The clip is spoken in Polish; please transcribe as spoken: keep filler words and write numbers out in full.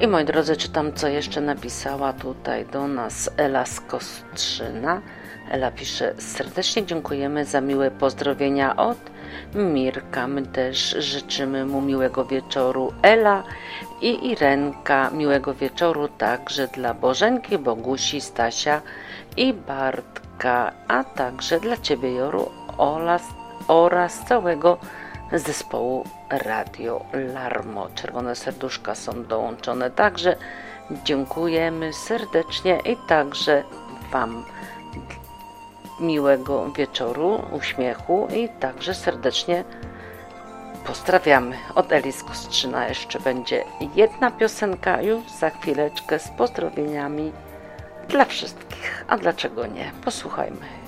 I moi drodzy, czytam, co jeszcze napisała tutaj do nas Ela z Kostrzyna. Ela pisze: serdecznie dziękujemy za miłe pozdrowienia od Mirka. My też życzymy mu miłego wieczoru. Ela i Irenka miłego wieczoru także dla Bożenki, Bogusi, Stasia i Bartka, a także dla Ciebie, Joru, oraz, oraz całego zespołu Radio Larmo. Czerwone serduszka są dołączone, także dziękujemy serdecznie i także Wam miłego wieczoru, uśmiechu i także serdecznie pozdrawiamy. Od Eli z Kostrzyna jeszcze będzie jedna piosenka już za chwileczkę z pozdrowieniami dla wszystkich. A dlaczego nie? Posłuchajmy.